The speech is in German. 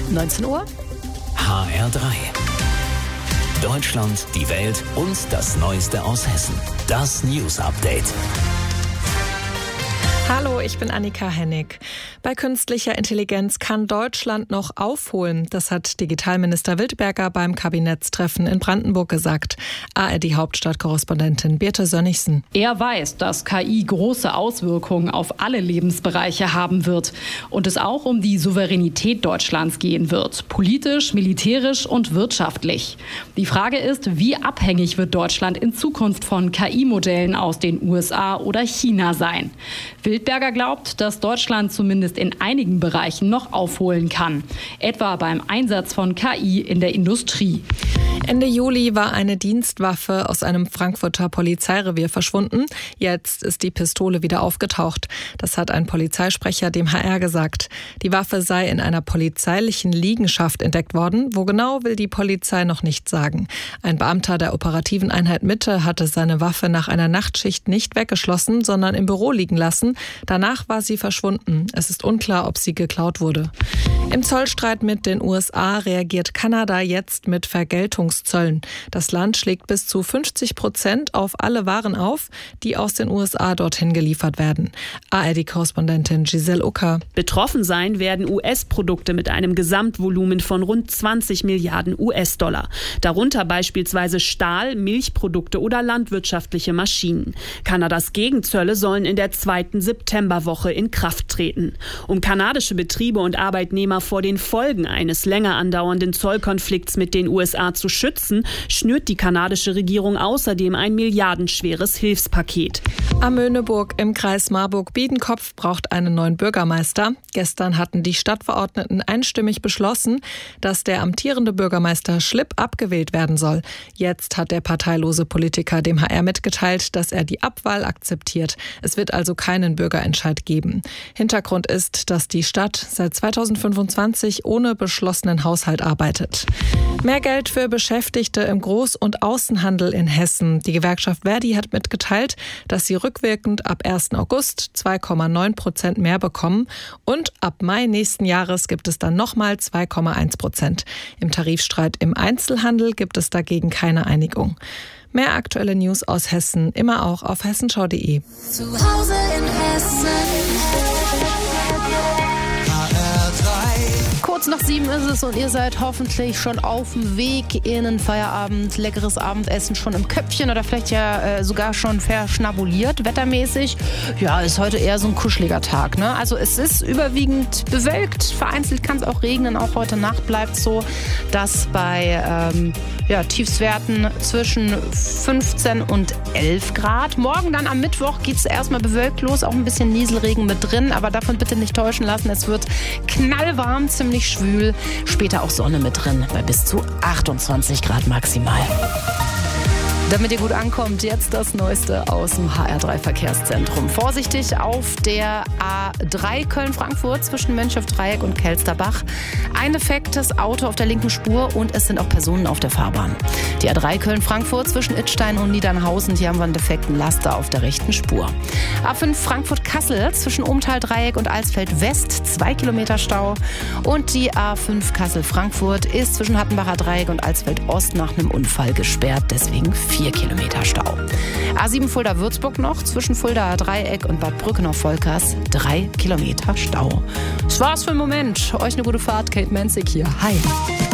19 Uhr. HR3. Deutschland, die Welt und das Neueste aus Hessen. Das News Update. Hallo, ich bin Annika Hennig. Bei künstlicher Intelligenz kann Deutschland noch aufholen. Das hat Digitalminister Wildberger beim Kabinettstreffen in Brandenburg gesagt. ARD-Hauptstadtkorrespondentin Birte Sönnigsen. Er weiß, dass KI große Auswirkungen auf alle Lebensbereiche haben wird und es auch um die Souveränität Deutschlands gehen wird. Politisch, militärisch und wirtschaftlich. Die Frage ist, wie abhängig wird Deutschland in Zukunft von KI-Modellen aus den USA oder China sein? Wildberger glaubt, dass Deutschland zumindest in einigen Bereichen noch aufholen kann. Etwa beim Einsatz von KI in der Industrie. Ende Juli war eine Dienstwaffe aus einem Frankfurter Polizeirevier verschwunden. Jetzt ist die Pistole wieder aufgetaucht. Das hat ein Polizeisprecher dem HR gesagt. Die Waffe sei in einer polizeilichen Liegenschaft entdeckt worden. Wo genau, will die Polizei noch nicht sagen. Ein Beamter der operativen Einheit Mitte hatte seine Waffe nach einer Nachtschicht nicht weggeschlossen, sondern im Büro liegen lassen. Danach war sie verschwunden. Es ist unklar, ob sie geklaut wurde. Im Zollstreit mit den USA reagiert Kanada jetzt mit Vergeltungszöllen. Das Land schlägt bis zu 50% auf alle Waren auf, die aus den USA dorthin geliefert werden. ARD-Korrespondentin Giselle Ucker. Betroffen sein werden US-Produkte mit einem Gesamtvolumen von rund 20 Milliarden US-Dollar. Darunter beispielsweise Stahl, Milchprodukte oder landwirtschaftliche Maschinen. Kanadas Gegenzölle sollen in der zweiten Septemberwoche in Kraft treten. Um kanadische Betriebe und Arbeitnehmer vor den Folgen eines länger andauernden Zollkonflikts mit den USA zu schützen, schnürt die kanadische Regierung außerdem ein milliardenschweres Hilfspaket. Amöneburg im Kreis Marburg-Biedenkopf braucht einen neuen Bürgermeister. Gestern hatten die Stadtverordneten einstimmig beschlossen, dass der amtierende Bürgermeister Schlipp abgewählt werden soll. Jetzt hat der parteilose Politiker dem HR mitgeteilt, dass er die Abwahl akzeptiert. Es wird also keinen Bürgerentscheid geben. Hintergrund ist, dass die Stadt seit 2025 ohne beschlossenen Haushalt arbeitet. Mehr Geld für Beschäftigte im Groß- und Außenhandel in Hessen. Die Gewerkschaft Verdi hat mitgeteilt, dass sie rückwirkend ab 1. August 2,9% mehr bekommen und ab Mai nächsten Jahres gibt es dann nochmal 2,1%. Im Tarifstreit im Einzelhandel gibt es dagegen keine Einigung. Mehr aktuelle News aus Hessen immer auch auf hessenschau.de. Zu Hause in Hessen. Kurz nach 7 ist es und ihr seid hoffentlich schon auf dem Weg in den Feierabend. Leckeres Abendessen schon im Köpfchen oder vielleicht ja sogar schon verschnabuliert. Wettermäßig, ja, ist heute eher so ein kuscheliger Tag, ne? Also es ist überwiegend bewölkt. Vereinzelt kann es auch regnen. Auch heute Nacht bleibt es so, dass bei Tiefstwerten zwischen 15 und 11 Grad. Morgen dann am Mittwoch geht es erstmal bewölkt los. Auch ein bisschen Nieselregen mit drin. Aber davon bitte nicht täuschen lassen. Es wird knallwarm, ziemlich schwül. Später auch Sonne mit drin bei bis zu 28 Grad maximal. Damit ihr gut ankommt, jetzt das Neueste aus dem HR3-Verkehrszentrum. Vorsichtig auf der A3 Köln-Frankfurt zwischen Mönchhoff-Dreieck und Kelsterbach. Ein defektes Auto auf der linken Spur und es sind auch Personen auf der Fahrbahn. Die A3 Köln-Frankfurt zwischen Idstein und Niedernhausen, hier haben wir einen defekten Laster auf der rechten Spur. A5 Frankfurt-Kassel zwischen Ohmtal-Dreieck und Alsfeld-West 2 Kilometer Stau. Und die A5 Kassel-Frankfurt ist zwischen Hattenbacher Dreieck und Alsfeld-Ost nach einem Unfall gesperrt, deswegen 4 Kilometer Stau. A7 Fulda-Würzburg noch zwischen Fuldaer Dreieck und Bad Brückenhof-Volkers 3 Kilometer Stau. Das war's für den Moment. Euch eine gute Fahrt. Kate Menzig hier. Hi.